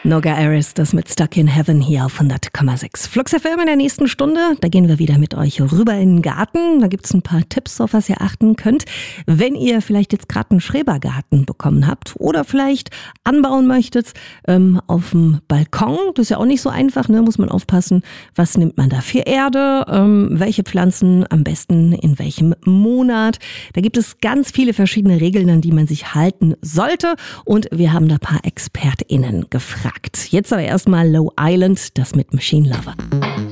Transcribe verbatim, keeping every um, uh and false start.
Noga Aris, das mit Stuck in Heaven hier auf hundert Komma sechs. Flux F M in der nächsten Stunde, da gehen wir wieder mit euch rüber in den Garten. Da gibt es ein paar Tipps, auf was ihr achten könnt. Wenn ihr vielleicht jetzt gerade einen Schrebergarten bekommen habt oder vielleicht anbauen möchtet ähm, auf dem Balkon, das ist ja auch nicht so einfach, ne? Muss man aufpassen, was nimmt man da für Erde, ähm, welche Pflanzen am besten in welchem Monat. Da gibt es ganz viele verschiedene Regeln, an die man sich halten sollte, und wir haben da ein paar ExpertInnen gefragt. Jetzt aber erstmal Low Island, das mit Machine Lover.